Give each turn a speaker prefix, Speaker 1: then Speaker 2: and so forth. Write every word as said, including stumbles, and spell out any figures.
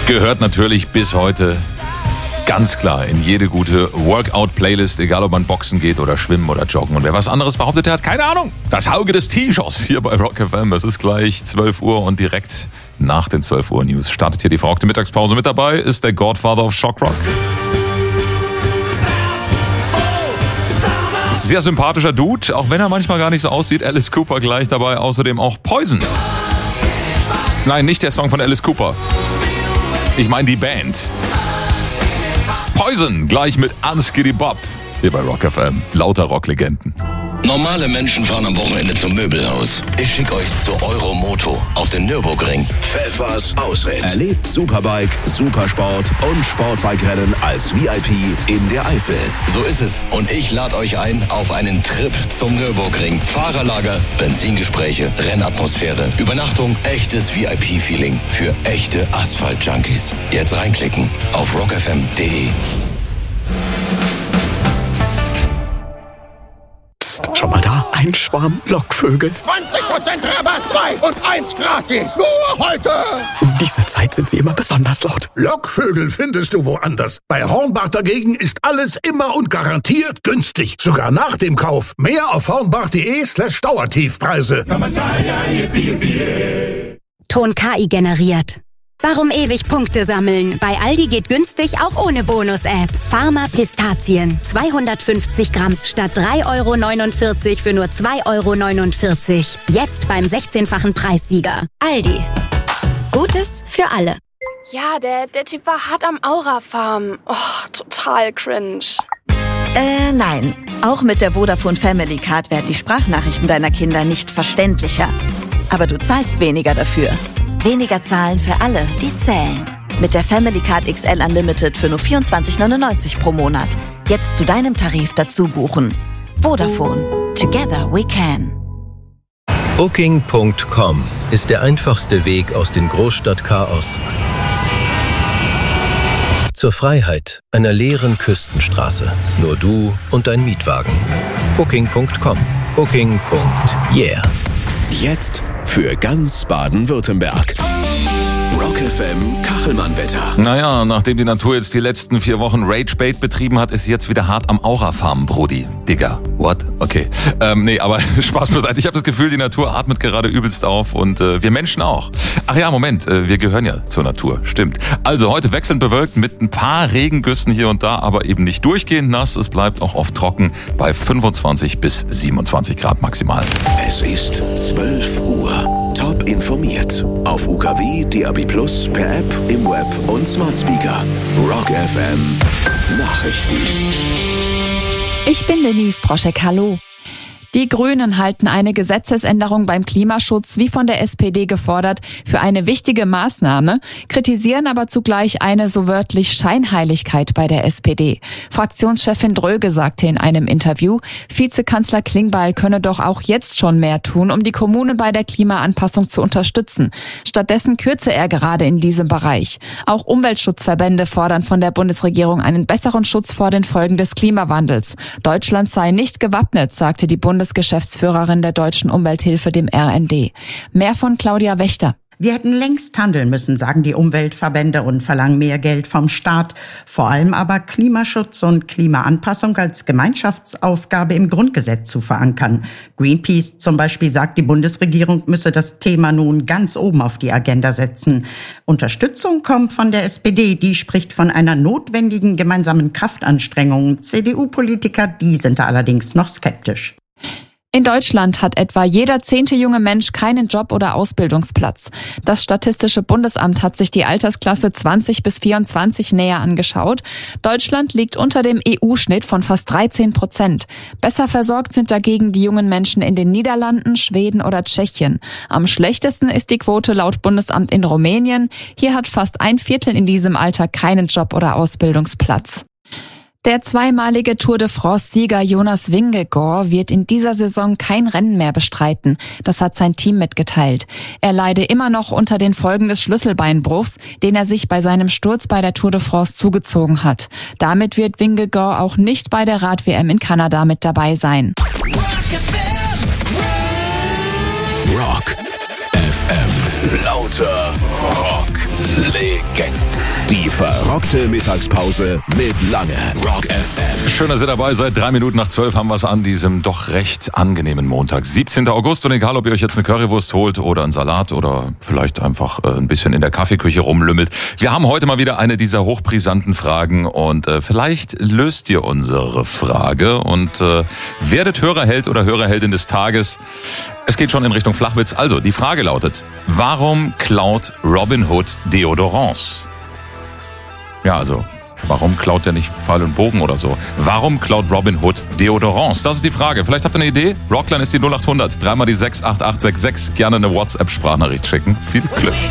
Speaker 1: Gehört natürlich bis heute ganz klar in jede gute Workout-Playlist, egal ob man Boxen geht oder Schwimmen oder Joggen. Und wer was anderes behauptet, der hat keine Ahnung. Das Auge des Tigers hier bei Rock F M. Es ist gleich zwölf Uhr und direkt nach den zwölf Uhr News startet hier die verrückte Mittagspause. Mit dabei ist der Godfather of Shock Rock. Sehr sympathischer Dude, auch wenn er manchmal gar nicht so aussieht. Alice Cooper gleich dabei, außerdem auch Poison. Nein, nicht der Song von Alice Cooper. Ich meine die Band. Poison, gleich mit Unskitty Bob. Hier bei Rock F M. Lauter Rocklegenden.
Speaker 2: Normale Menschen fahren am Wochenende zum Möbelhaus. Ich schicke euch zu Euromoto auf den Nürburgring.
Speaker 3: Pfeffers Ausritt. Erlebt Superbike, Supersport und Sportbike-Rennen als V I P in der Eifel.
Speaker 2: So ist es. Und ich lade euch ein auf einen Trip zum Nürburgring. Fahrerlager, Benzingespräche, Rennatmosphäre, Übernachtung, echtes V I P-Feeling für echte Asphalt-Junkies. Jetzt reinklicken auf rock f m punkt d e.
Speaker 4: Schau mal da, ein Schwarm Lockvögel.
Speaker 5: zwanzig Prozent Rabatt, zwei und eins gratis. Nur heute.
Speaker 4: Um diese Zeit sind sie immer besonders laut.
Speaker 5: Lockvögel findest du woanders. Bei Hornbach dagegen ist alles immer und garantiert günstig. Sogar nach dem Kauf. Mehr auf hornbach.de slash Dauertiefpreise.
Speaker 6: Ton K I generiert. Warum ewig Punkte sammeln? Bei Aldi geht günstig auch ohne Bonus-App. Pharma Pistazien. zweihundertfünfzig Gramm statt drei Euro neunundvierzig für nur zwei Euro neunundvierzig. Jetzt beim sechzehnfachen Preissieger. Aldi. Gutes für alle.
Speaker 7: Ja, der, der Typ war hart am Aura-Farm. Oh, total cringe.
Speaker 8: Äh, nein. Auch mit der Vodafone Family Card werden die Sprachnachrichten deiner Kinder nicht verständlicher. Aber du zahlst weniger dafür. Weniger zahlen für alle, die zählen. Mit der Family Card X L Unlimited für nur vierundzwanzig neunundneunzig pro Monat. Jetzt zu deinem Tarif dazu buchen. Vodafone. Together we can.
Speaker 9: Booking Punkt com ist der einfachste Weg aus dem Großstadtchaos zur Freiheit einer leeren Küstenstraße. Nur du und dein Mietwagen. Booking Punkt com. Booking. Yeah.
Speaker 3: Jetzt für ganz Baden-Württemberg. Rock F M Kachelmann-Wetter.
Speaker 1: Naja, nachdem die Natur jetzt die letzten vier Wochen Rage-Bait betrieben hat, ist sie jetzt wieder hart am Aura-Farmen, Brody. Digga, what? Okay. Ähm, nee, aber Spaß beiseite. Ich habe das Gefühl, die Natur atmet gerade übelst auf und äh, wir Menschen auch. Ach ja, Moment, äh, wir gehören ja zur Natur, stimmt. Also heute wechselnd bewölkt mit ein paar Regengüssen hier und da, aber eben nicht durchgehend nass. Es bleibt auch oft trocken bei fünfundzwanzig bis siebenundzwanzig Grad maximal.
Speaker 3: Es ist zwölf Uhr. Top informiert. Auf U K W, D A B Plus, per App, im Web und Smart Speaker. Rock F M Nachrichten.
Speaker 10: Ich bin Denise Proschek, hallo. Die Grünen halten eine Gesetzesänderung beim Klimaschutz, wie von der S P D gefordert, für eine wichtige Maßnahme, kritisieren aber zugleich eine so wörtlich Scheinheiligkeit bei der S P D. Fraktionschefin Dröge sagte in einem Interview, Vizekanzler Klingbeil könne doch auch jetzt schon mehr tun, um die Kommunen bei der Klimaanpassung zu unterstützen. Stattdessen kürze er gerade in diesem Bereich. Auch Umweltschutzverbände fordern von der Bundesregierung einen besseren Schutz vor den Folgen des Klimawandels. Deutschland sei nicht gewappnet, sagte die Bundesregierung. Bundesgeschäftsführerin der Deutschen Umwelthilfe, dem R N D. Mehr von Claudia Wächter.
Speaker 11: Wir hätten längst handeln müssen, sagen die Umweltverbände und verlangen mehr Geld vom Staat. Vor allem aber Klimaschutz und Klimaanpassung als Gemeinschaftsaufgabe im Grundgesetz zu verankern. Greenpeace zum Beispiel sagt, die Bundesregierung müsse das Thema nun ganz oben auf die Agenda setzen. Unterstützung kommt von der S P D, die spricht von einer notwendigen gemeinsamen Kraftanstrengung. C D U-Politiker, die sind da allerdings noch skeptisch.
Speaker 10: In Deutschland hat etwa jeder zehnte junge Mensch keinen Job oder Ausbildungsplatz. Das Statistische Bundesamt hat sich die Altersklasse zwanzig bis vierundzwanzig näher angeschaut. Deutschland liegt unter dem E U-Schnitt von fast dreizehn Prozent. Besser versorgt sind dagegen die jungen Menschen in den Niederlanden, Schweden oder Tschechien. Am schlechtesten ist die Quote laut Bundesamt in Rumänien. Hier hat fast ein Viertel in diesem Alter keinen Job oder Ausbildungsplatz. Der zweimalige Tour de France-Sieger Jonas Vingegaard wird in dieser Saison kein Rennen mehr bestreiten. Das hat sein Team mitgeteilt. Er leide immer noch unter den Folgen des Schlüsselbeinbruchs, den er sich bei seinem Sturz bei der Tour de France zugezogen hat. Damit wird Vingegaard auch nicht bei der Rad-W M in Kanada mit dabei sein.
Speaker 3: Rock F M. Lauter Rock-Legenden. Die verrockte Mittagspause mit Lange. Rock F M.
Speaker 1: Schön, dass ihr dabei seid. Drei Minuten nach zwölf haben wir es an diesem doch recht angenehmen Montag. siebzehnten August und egal, ob ihr euch jetzt eine Currywurst holt oder einen Salat oder vielleicht einfach äh, ein bisschen in der Kaffeeküche rumlümmelt. Wir haben heute mal wieder eine dieser hochbrisanten Fragen und äh, vielleicht löst ihr unsere Frage und äh, werdet Hörerheld oder Hörerheldin des Tages. Es geht schon in Richtung Flachwitz. Also, die Frage lautet, warum klaut Robin Hood Deodorants? Ja, also, warum klaut der nicht Pfeil und Bogen oder so? Warum klaut Robin Hood Deodorants? Das ist die Frage. Vielleicht habt ihr eine Idee? Rockline ist die null acht hundert, dreimal die sechs acht acht sechs sechs. Gerne eine WhatsApp-Sprachnachricht schicken. Viel Glück.